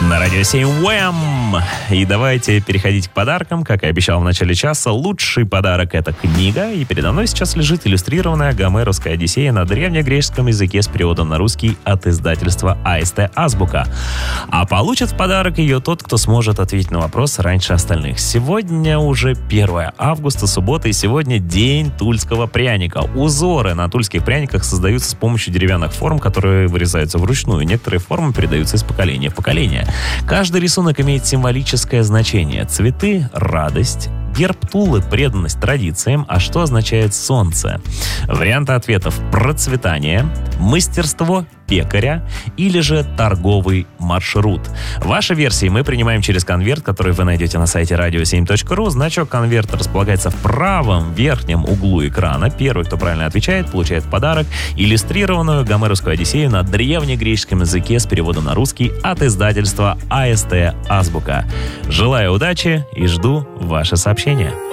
На радио 7 Уэм. И давайте переходить к подаркам. Как и обещал в начале часа, лучший подарок — это книга. И передо мной сейчас лежит иллюстрированная Гомеровская Одиссея на древнегреческом языке с переводом на русский от издательства АСТ Азбука. А получит в подарок ее тот, кто сможет ответить на вопрос раньше остальных. Сегодня уже 1 августа, суббота, и сегодня день тульского пряника. Узоры на тульских пряниках создаются с помощью деревянных форм, которые вырезаются вручную. Некоторые формы передаются из поколения в поколение. Каждый рисунок имеет символическое значение. Цветы — радость, герб Тулы — преданность традициям. А что означает солнце? Варианты ответов: процветание, мастерство пекаря или же торговый маршрут. Ваши версии мы принимаем через конверт, который вы найдете на сайте radio7.ru. Значок конверта располагается в правом верхнем углу экрана. Первый, кто правильно отвечает, получает в подарок иллюстрированную Гомеровскую Одиссею на древнегреческом языке с переводом на русский от издательства АСТ Азбука. Желаю удачи и жду ваши сообщения.